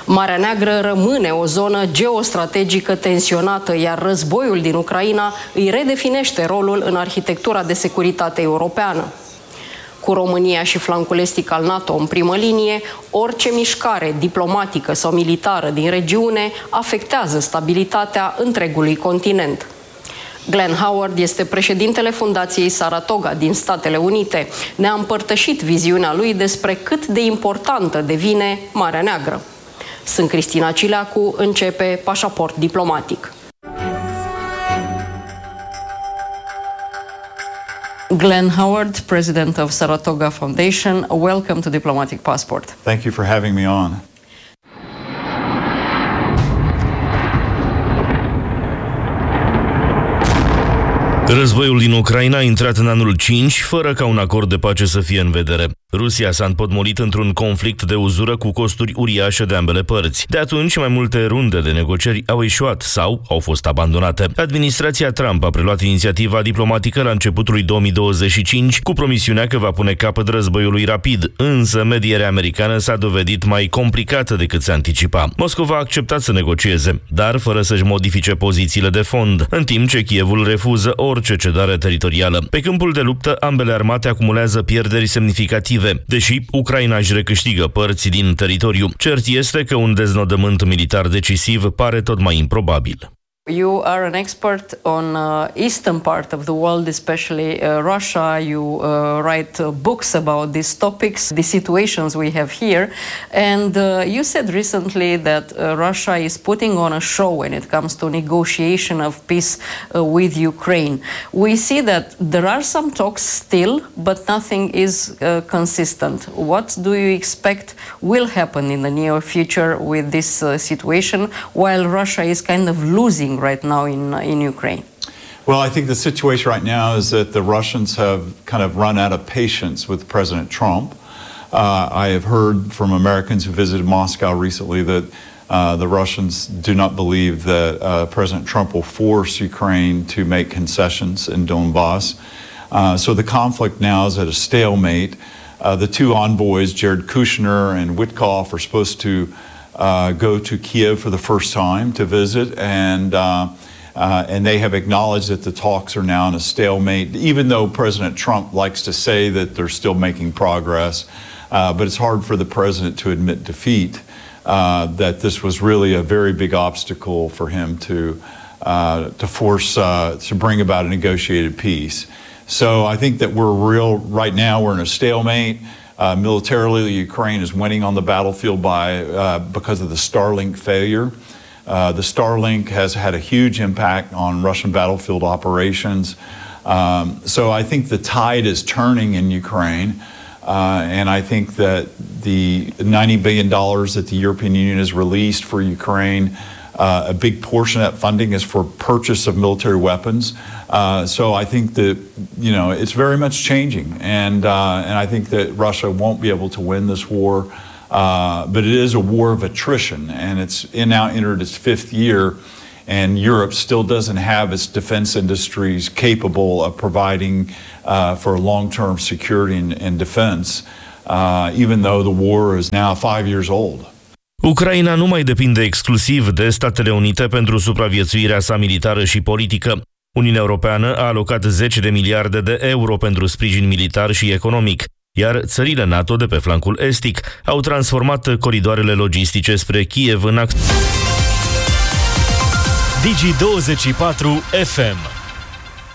Marea Neagră rămâne o zonă geostrategică tensionată, iar războiul din Ucraina îi redefinește rolul în arhitectura de securitate europeană. Cu România și flancul estic al NATO în primă linie, orice mișcare diplomatică sau militară din regiune afectează stabilitatea întregului continent. Glenn Howard este președintele Fundației Saratoga din Statele Unite. Ne-a împărtășit viziunea lui despre cât de importantă devine Marea Neagră. Sunt Cristina Cileacu, începe Pașaport Diplomatic. Glenn Howard, president of Saratoga Foundation, welcome to Diplomatic Passport. Thank you for having me on. Războiul din Ucraina a intrat în anul 5 fără ca un acord de pace să fie în vedere. Rusia s-a împotmolit într-un conflict de uzură cu costuri uriașe de ambele părți. De atunci, mai multe runde de negocieri au eșuat sau au fost abandonate. Administrația Trump a preluat inițiativa diplomatică la începutul lui 2025 cu promisiunea că va pune capăt războiului rapid, însă medierea americană s-a dovedit mai complicată decât se anticipa. Moscova a acceptat să negocieze, dar fără să-și modifice pozițiile de fond, în timp ce Kievul refuză orice cedare teritorială. Pe câmpul de luptă, ambele armate acumulează pierderi semnificative, deși Ucraina își recâștigă părți din teritoriu. Cert este că un deznodământ militar decisiv pare tot mai improbabil. You are an expert on eastern part of the world, especially Russia. You write books about these topics, the situations we have here. And you said recently that Russia is putting on a show when it comes to negotiation of peace with Ukraine. We see that there are some talks still, but nothing is consistent. What do you expect will happen in the near future with this situation, while Russia is kind of losing right now in Ukraine? Well, I think the situation right now is that the Russians have kind of run out of patience with President Trump. I have heard from Americans who visited Moscow recently that the Russians do not believe that President Trump will force Ukraine to make concessions in Donbass. So the conflict now is at a stalemate. The two envoys, Jared Kushner and Witkoff, are supposed to go to Kiev for the first time to visit, and they have acknowledged that the talks are now in a stalemate, even though President Trump likes to say that they're still making progress. But it's hard for the president to admit defeat, that this was really a very big obstacle for him to force, to bring about a negotiated peace. So I think that right now we're in a stalemate. Militarily, Ukraine is winning on the battlefield because of the Starlink failure. The Starlink has had a huge impact on Russian battlefield operations. So I think the tide is turning in Ukraine. And I think that the $90 billion that the European Union has released for Ukraine, a big portion of that funding is for purchase of military weapons. So I think that, it's very much changing. And I think that Russia won't be able to win this war. But it is a war of attrition, and it's now entered its fifth year. And Europe still doesn't have its defense industries capable of providing for long-term security and defense, even though the war is now 5 years old. Ucraina nu mai depinde exclusiv de Statele Unite pentru supraviețuirea sa militară și politică. Uniunea Europeană a alocat 10 de miliarde de euro pentru sprijin militar și economic, iar țările NATO de pe flancul estic au transformat coridoarele logistice spre Kiev în Digi24 FM